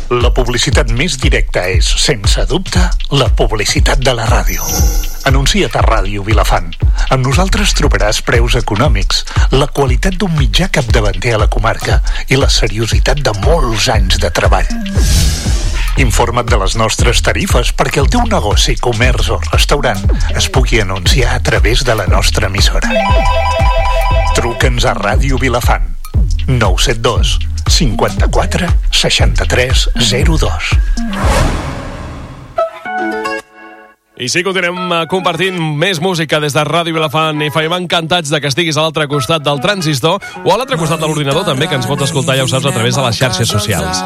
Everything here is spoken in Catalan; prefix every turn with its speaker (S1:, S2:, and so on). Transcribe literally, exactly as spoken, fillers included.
S1: La publicitat més directa és, sense dubte, la publicitat de la ràdio. Anuncia't a Ràdio Vilafant. Amb nosaltres trobaràs preus econòmics, la qualitat d'un mitjà capdavanter a la comarca i la seriositat de molts anys de treball. Informa't de les nostres tarifes perquè el teu negoci, comerç o restaurant es pugui anunciar a través de la nostra emissora. Truca'ns a Ràdio Vilafant. nou set dos cinquanta-quatre seixanta-tres zero dos.
S2: I sí, continuem compartint més música des de Ràdio Vilafant i faim encantats de que estiguis a l'altre costat del transistor o a l'altre costat de l'ordinador també, que ens pot escoltar, ja ho saps, a través de les xarxes socials.